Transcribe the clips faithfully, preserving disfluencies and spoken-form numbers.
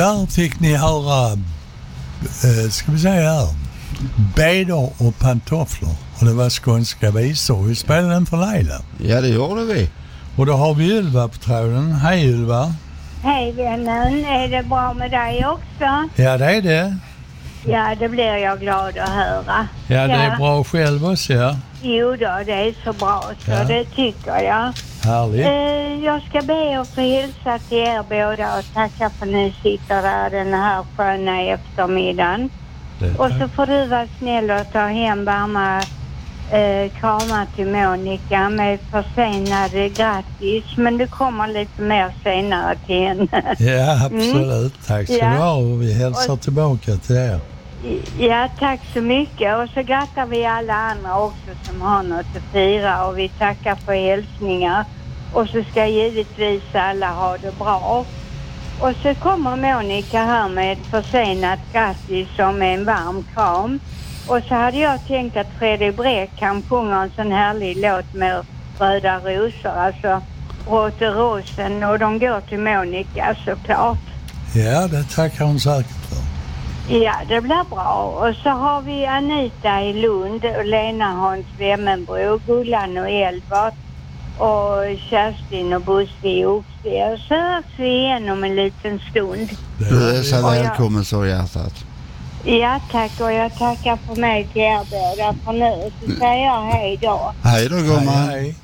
Där fick ni höra, eh, ska vi säga här, beder och pantofflor. Och det var skånska visor. Vi spelade den för Laila. Ja, det gjorde vi. Och då har vi Ylva på tråden. Hej Ylva. Hej vännen, är det bra med dig också? Ja, det är det. Ja, det blir jag glad att höra. Ja, det är bra själv också, ja. Jo då, det är så bra så Ja. det tycker jag. Härligt. Eh, jag ska be att få hälsa till er båda och tacka för att ni sitter där den här sköna eftermiddagen. Det, Och så får du vara snäll och ta hem varma eh, kramar till Monica med försenade grattis. Men det kommer lite mer senare till henne. ja, absolut. Mm. Tack ska Ja. du ha och vi hälsar Och, tillbaka till er. Ja, tack så mycket. Och så grattar vi alla andra också som har något att fira. Och vi tackar för hälsningar. Och så ska givetvis alla ha det bra. Och så kommer Monica här med ett försenat grattis som en varm kram. Och så hade jag tänkt att Fredrik Bräck kan sjunga en sån härlig låt med röda rosor. Alltså Råte rosen, och de går till Monica såklart. Ja, det tackar hon säkert för. Ja, det blir bra. Och så har vi Anita i Lund och Lena Hans Vemmenbro, Gullan och Elbert och Kerstin och Bosse i Oxie. Och så hörs vi igen om en liten stund. Du är så välkommen så hjärtat. Ja, tack. Och jag tackar för mig till er båda. För nu så säger jag hej då. Hej då, gumman. Hej, hej.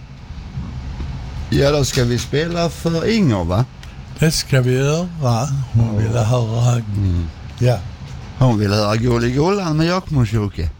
Ja, då ska vi spela för Inger, va? Det ska vi göra. Hon ville höra. Mm. Ja. Hon vill höra Gulligullan med Jokkmokks Jocke.